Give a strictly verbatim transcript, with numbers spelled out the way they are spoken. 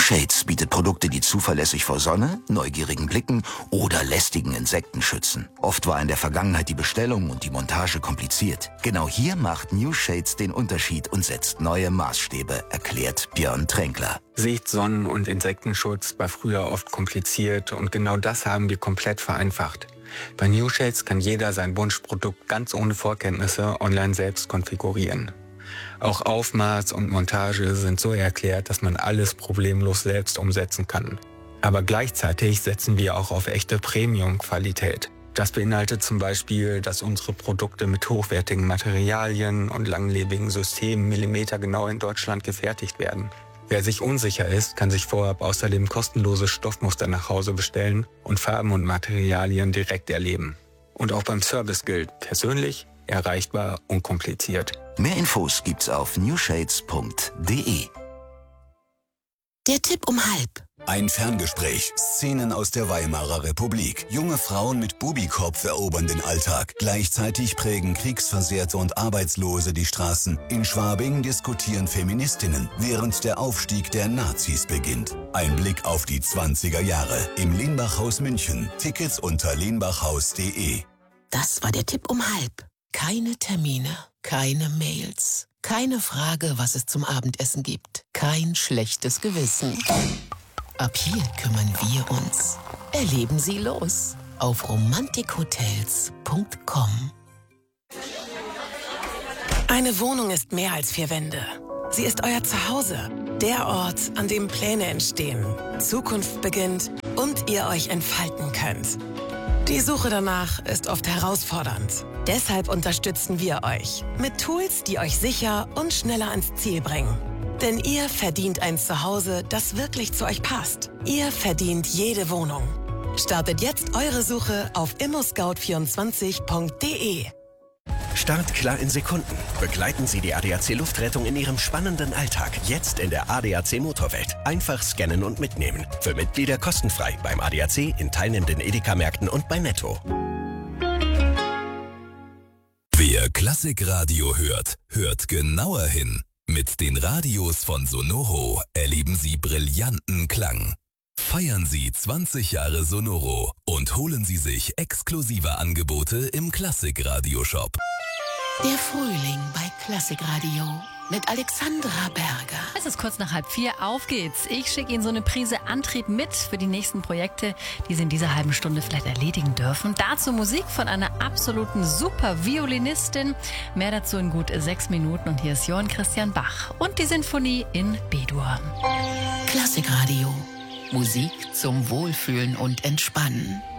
Shades bietet Produkte, die zuverlässig vor Sonne, neugierigen Blicken oder lästigen Insekten schützen. Oft war in der Vergangenheit die Bestellung und die Montage kompliziert. Genau hier macht New Shades den Unterschied und setzt neue Maßstäbe, erklärt Björn Tränkler. Sicht-, Sonnen- und Insektenschutz war früher oft kompliziert und genau das haben wir komplett vereinfacht. Bei New Shades kann jeder sein Wunschprodukt ganz ohne Vorkenntnisse online selbst konfigurieren. Auch Aufmaß und Montage sind so erklärt, dass man alles problemlos selbst umsetzen kann. Aber gleichzeitig setzen wir auch auf echte Premium-Qualität. Das beinhaltet zum Beispiel, dass unsere Produkte mit hochwertigen Materialien und langlebigen Systemen millimetergenau in Deutschland gefertigt werden. Wer sich unsicher ist, kann sich vorab außerdem kostenlose Stoffmuster nach Hause bestellen und Farben und Materialien direkt erleben. Und auch beim Service gilt: persönlich, erreichbar, unkompliziert. Mehr Infos gibt's auf new shades punkt de. Der Tipp um halb. Ein Ferngespräch. Szenen aus der Weimarer Republik. Junge Frauen mit Bubikopf erobern den Alltag. Gleichzeitig prägen Kriegsversehrte und Arbeitslose die Straßen. In Schwabing diskutieren Feministinnen, während der Aufstieg der Nazis beginnt. Ein Blick auf die zwanziger Jahre im Lenbachhaus München. Tickets unter lenbachhaus punkt de. Das war der Tipp um halb. Keine Termine, keine Mails, keine Frage, was es zum Abendessen gibt. Kein schlechtes Gewissen. Ab hier kümmern wir uns. Erleben Sie los auf romantik hotels punkt com. Eine Wohnung ist mehr als vier Wände. Sie ist euer Zuhause, der Ort, an dem Pläne entstehen, Zukunft beginnt und ihr euch entfalten könnt. Die Suche danach ist oft herausfordernd. Deshalb unterstützen wir euch mit Tools, die euch sicher und schneller ans Ziel bringen. Denn ihr verdient ein Zuhause, das wirklich zu euch passt. Ihr verdient jede Wohnung. Startet jetzt eure Suche auf immo scout vierundzwanzig punkt de. Startklar in Sekunden. Begleiten Sie die A D A C Luftrettung in Ihrem spannenden Alltag. Jetzt in der A D A C Motorwelt. Einfach scannen und mitnehmen. Für Mitglieder kostenfrei beim A D A C, in teilnehmenden Edeka-Märkten und bei Netto. Wer Klassikradio hört, hört genauer hin. Mit den Radios von Sonoro erleben Sie brillanten Klang. Feiern Sie zwanzig Jahre Sonoro und holen Sie sich exklusive Angebote im Klassikradio-Shop. Der Frühling bei Klassikradio mit Alexandra Berger. Es ist kurz nach halb vier, auf geht's. Ich schicke Ihnen so eine Prise Antrieb mit für die nächsten Projekte, die Sie in dieser halben Stunde vielleicht erledigen dürfen. Dazu Musik von einer absoluten Super-Violinistin. Mehr dazu in gut sechs Minuten. Und hier ist Johann Christian Bach und die Sinfonie in B-Dur. Klassikradio. Musik zum Wohlfühlen und Entspannen.